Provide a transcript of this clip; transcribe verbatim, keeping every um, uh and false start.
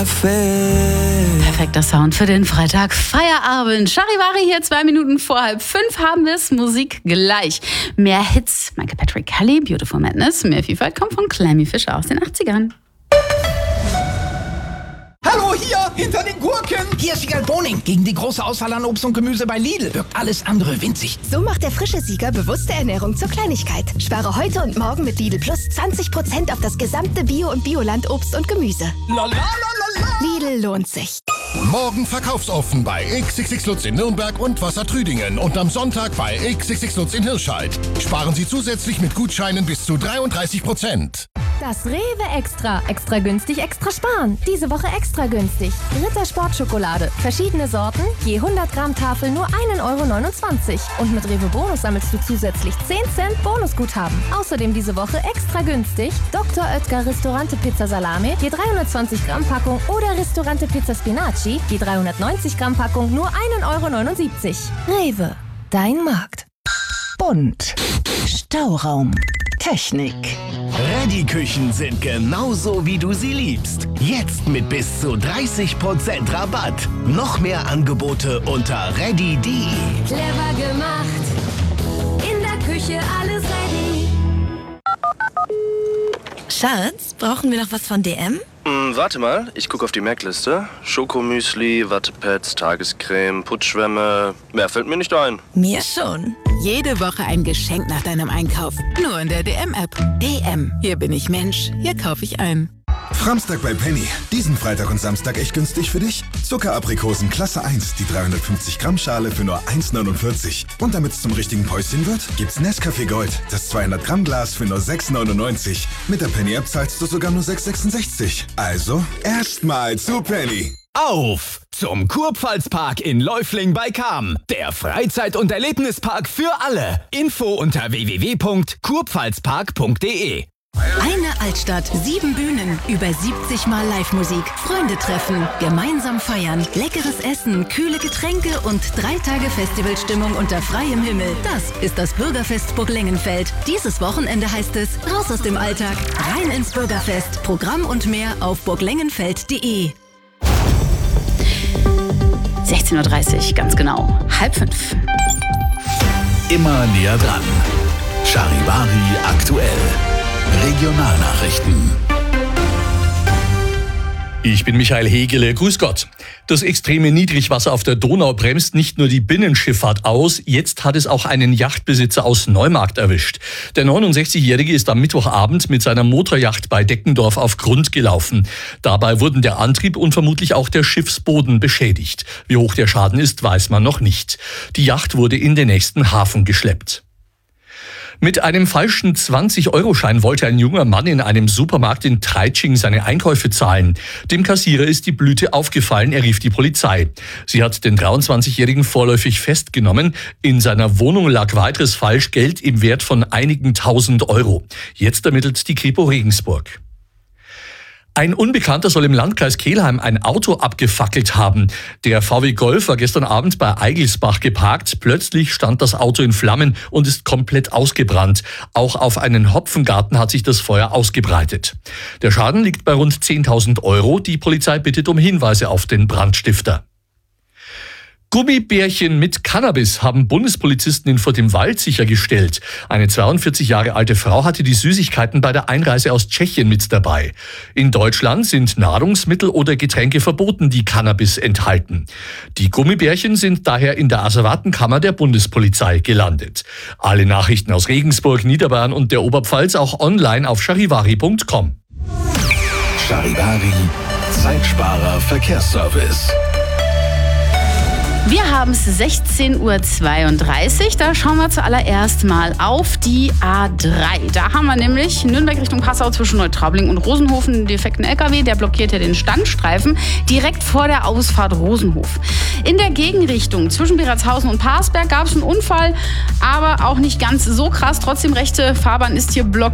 Perfekter Sound für den Freitag. Feierabend. Charivari hier, zwei Minuten vor halb fünf haben wir es. Musik gleich. Mehr Hits. Michael Patrick Kelly, Beautiful Madness. Mehr Vielfalt kommt von Clemmy Fischer aus den achtzigern. Hallo, hier, hinter den Gurken. Hier ist Siegal Boning. Gegen die große Auswahl an Obst und Gemüse bei Lidl wirkt alles andere winzig. So macht der frische Sieger bewusste Ernährung zur Kleinigkeit. Spare heute und morgen mit Lidl Plus zwanzig Prozent auf das gesamte Bio- und Bioland Obst und Gemüse. La, la, la, la, la. Lidl lohnt sich. Morgen verkaufsoffen bei X X X Lutz in Nürnberg und Wassertrüdingen und am Sonntag bei X X X Lutz in Hirscheid. Sparen Sie zusätzlich mit Gutscheinen bis zu dreiunddreißig Prozent. Das Rewe Extra. Extra günstig, extra sparen. Diese Woche extra günstig. Ritter Sportschokolade. Verschiedene Sorten, je hundert Gramm Tafel nur ein Euro neunundzwanzig. Und mit Rewe Bonus sammelst du zusätzlich zehn Cent Bonusguthaben. Außerdem diese Woche extra günstig Doktor Oetker Ristorante Pizza Salami, je dreihundertzwanzig Gramm Packung oder Ristorante Pizza Spinaci, je dreihundertneunzig Gramm Packung nur ein Euro neunundsiebzig. Rewe, dein Markt. Bunt. Stauraum. Technik. Ready-Küchen sind genauso, wie du sie liebst. Jetzt mit bis zu dreißig Prozent Rabatt. Noch mehr Angebote unter ready punkt de. Clever gemacht. In der Küche alles ready. Schatz, brauchen wir noch was von D M? Hm, warte mal, ich gucke auf die Merkliste. Schokomüsli, Wattepads, Tagescreme, Putzschwämme. Mehr fällt mir nicht ein. Mir schon. Jede Woche ein Geschenk nach deinem Einkauf. Nur in der D M-App. D M. Hier bin ich Mensch. Hier kaufe ich ein. Framstag bei Penny. Diesen Freitag und Samstag echt günstig für dich. Zuckeraprikosen Klasse eins, die dreihundertfünfzig Gramm Schale für nur eins neunundvierzig. Und damit es zum richtigen Päuschen wird, gibt's Nescafé Gold, das zweihundert Gramm Glas für nur sechs neunundneunzig. Mit der Penny-App zahlst du sogar nur sechs sechsundsechzig. Also, erstmal zu Penny. Auf zum Kurpfalzpark in Läufling bei Cham. Der Freizeit- und Erlebnispark für alle. Info unter w w w punkt kurpfalzpark punkt de. Eine Altstadt, sieben Bühnen, über siebzig Mal Live-Musik, Freunde treffen, gemeinsam feiern, leckeres Essen, kühle Getränke und drei Tage Festivalstimmung unter freiem Himmel. Das ist das Bürgerfest Burg Lengenfeld. Dieses Wochenende heißt es raus aus dem Alltag, rein ins Bürgerfest. Programm und mehr auf burg lengenfeld punkt de. sechzehn Uhr dreißig, ganz genau, halb fünf. Immer näher dran. Charivari aktuell. Regionalnachrichten. Ich bin Michael Hegele, grüß Gott. Das extreme Niedrigwasser auf der Donau bremst nicht nur die Binnenschifffahrt aus, jetzt hat es auch einen Yachtbesitzer aus Neumarkt erwischt. Der neunundsechzigjährige ist am Mittwochabend mit seiner Motoryacht bei Deckendorf auf Grund gelaufen. Dabei wurden der Antrieb und vermutlich auch der Schiffsboden beschädigt. Wie hoch der Schaden ist, weiß man noch nicht. Die Yacht wurde in den nächsten Hafen geschleppt. Mit einem falschen zwanzig-Euro-Schein wollte ein junger Mann in einem Supermarkt in Treitsching seine Einkäufe zahlen. Dem Kassierer ist die Blüte aufgefallen, er rief die Polizei. Sie hat den dreiundzwanzigjährigen vorläufig festgenommen. In seiner Wohnung lag weiteres Falschgeld im Wert von einigen tausend Euro. Jetzt ermittelt die Kripo Regensburg. Ein Unbekannter soll im Landkreis Kelheim ein Auto abgefackelt haben. Der V W Golf war gestern Abend bei Eigelsbach geparkt. Plötzlich stand das Auto in Flammen und ist komplett ausgebrannt. Auch auf einen Hopfengarten hat sich das Feuer ausgebreitet. Der Schaden liegt bei rund zehntausend Euro. Die Polizei bittet um Hinweise auf den Brandstifter. Gummibärchen mit Cannabis haben Bundespolizisten in Furt im Wald sichergestellt. Eine zweiundvierzig Jahre alte Frau hatte die Süßigkeiten bei der Einreise aus Tschechien mit dabei. In Deutschland sind Nahrungsmittel oder Getränke verboten, die Cannabis enthalten. Die Gummibärchen sind daher in der Asservatenkammer der Bundespolizei gelandet. Alle Nachrichten aus Regensburg, Niederbayern und der Oberpfalz auch online auf charivari punkt com. Charivari, Zeitsparer Verkehrsservice. Wir haben es sechzehn Uhr zweiunddreißig. Da schauen wir zuallererst mal auf die A drei. Da haben wir nämlich Nürnberg Richtung Passau zwischen Neutraubling und Rosenhofen einen defekten L K W. Der blockiert ja den Standstreifen direkt vor der Ausfahrt Rosenhof. In der Gegenrichtung zwischen Beratshausen und Parsberg gab es einen Unfall, aber auch nicht ganz so krass. Trotzdem rechte Fahrbahn ist hier blockiert.